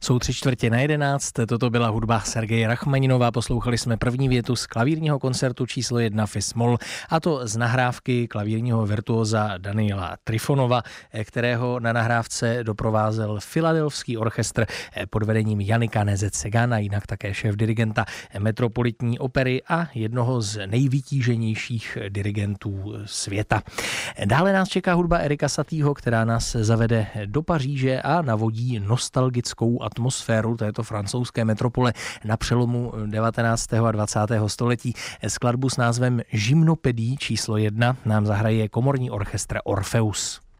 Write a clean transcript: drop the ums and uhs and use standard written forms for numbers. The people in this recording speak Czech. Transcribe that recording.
Jsou 11:45, toto byla hudba Sergeje Rachmaninová, poslouchali jsme první větu z klavírního koncertu číslo 1 Fis-moll, a to z nahrávky klavírního virtuóza Daniela Trifonova, kterého na nahrávce doprovázel Filadelfský orchestr pod vedením Janika Nezet-Segana, jinak také šéf dirigenta Metropolitní opery a jednoho z nejvytíženějších dirigentů světa. Dále nás čeká hudba Erika Satieho, která nás zavede do Paříže a navodí nostalgickou atmosféru této francouzské metropole na přelomu 19. a 20. století. Skladbu s názvem Gymnopédie číslo 1 nám zahraje komorní orchestr Orpheus.